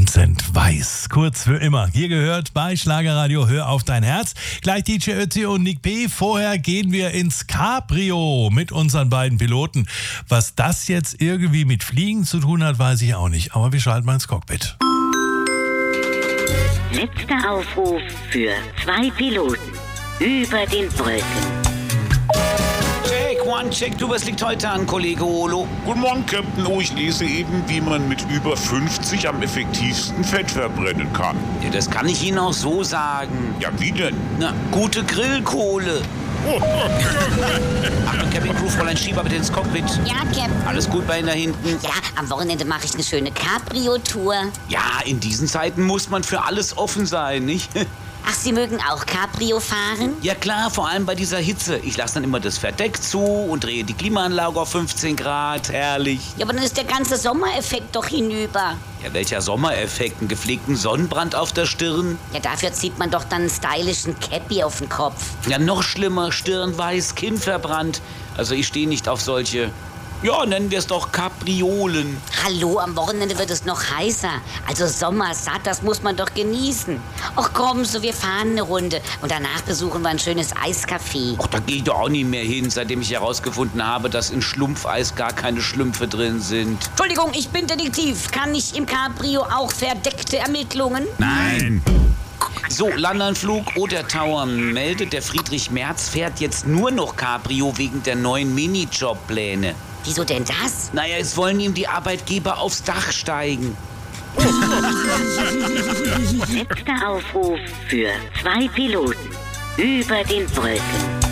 Vincent Weiss, kurz für immer. Hier gehört bei Schlagerradio Hör auf dein Herz. Gleich DJ Ötzi und Nick P. Vorher gehen wir ins Cabrio mit unseren beiden Piloten. Was das jetzt irgendwie mit Fliegen zu tun hat, weiß ich auch nicht. Aber wir schalten mal ins Cockpit. Letzter Aufruf für 2 Piloten über den Wolken. Check, du, was liegt heute an, Kollege Olo? Guten Morgen, Captain. Oh, ich lese eben, wie man mit über 50 am effektivsten Fett verbrennen kann. Ja, das kann ich Ihnen auch so sagen. Ja, wie denn? Na, gute Grillkohle. Achtung, Cabin Crew, Fräulein Schieber, bitte ins Cockpit. Ja, Captain. Alles gut bei Ihnen da hinten? Ja, am Wochenende mache ich eine schöne Cabrio-Tour. Ja, in diesen Zeiten muss man für alles offen sein, nicht? Ach, Sie mögen auch Cabrio fahren? Ja klar, vor allem bei dieser Hitze. Ich lasse dann immer das Verdeck zu und drehe die Klimaanlage auf 15 Grad. Herrlich. Ja, aber dann ist der ganze Sommereffekt doch hinüber. Ja, welcher Sommereffekt? Einen gepflegten Sonnenbrand auf der Stirn? Ja, dafür zieht man doch dann einen stylischen Cappy auf den Kopf. Ja, noch schlimmer, Stirn weiß, Kinn verbrannt. Also ich stehe nicht auf solche... Ja, nennen wir es doch Kapriolen. Hallo, am Wochenende wird es noch heißer. Also sommersatt, das muss man doch genießen. Ach komm, so wir fahren eine Runde und danach besuchen wir ein schönes Eiscafé. Ach, da gehe ich doch auch nicht mehr hin, seitdem ich herausgefunden habe, dass in Schlumpfeis gar keine Schlümpfe drin sind. Entschuldigung, ich bin Detektiv. Kann ich im Cabrio auch verdeckte Ermittlungen? Nein. So, Landanflug oder Tower meldet, der Friedrich Merz fährt jetzt nur noch Cabrio wegen der neuen Minijobpläne. Wieso denn das? Naja, es wollen ihm die Arbeitgeber aufs Dach steigen. Letzter Aufruf für 2 Piloten über den Wolken.